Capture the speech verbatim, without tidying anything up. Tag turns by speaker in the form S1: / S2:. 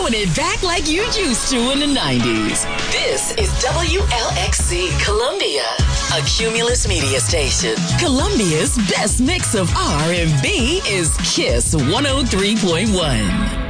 S1: throwing it back like you used to in the nineties. This is W L X C Columbia, a Cumulus media station. Columbia's best mix of R and B is Kiss one oh three point one.